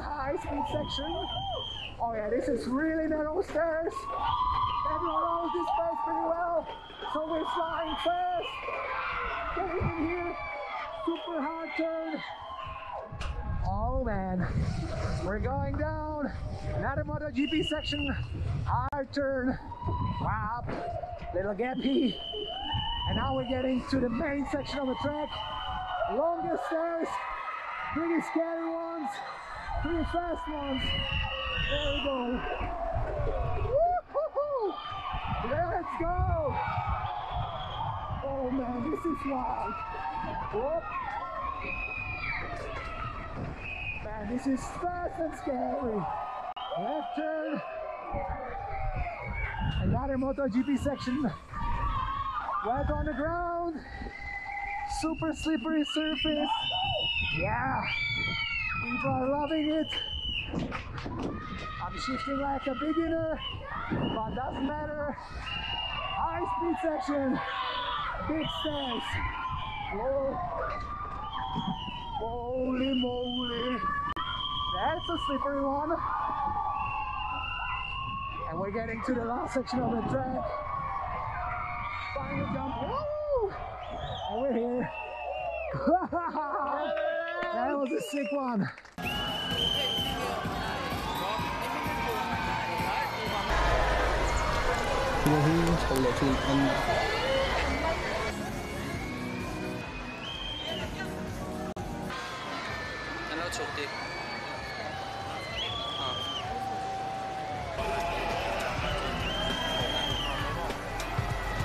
high speed section. Oh yeah, this is really narrow stairs. Everyone knows this place pretty well, so we're flying fast. Getting in here, super hard turn. Oh man, we're going down. Another MotoGP section, hard turn. Wow, little gappy. And now we're getting to the main section of the track. Longest stairs, pretty scary ones, pretty fast ones. There we go. Woo-hoo-hoo! Let's go! Oh man, this is wild. Whoop. Man, this is fast and scary. Left turn. Another MotoGP section. Wet on the ground. Super slippery surface. Yeah. People are loving it. I'm shifting like a beginner, but doesn't matter. High speed section. Big stairs. Whoa. Holy moly. That's a slippery one. And we're getting to the last section of the track. Final jump. Woo! And we're here. That was a sick one. Ano, choke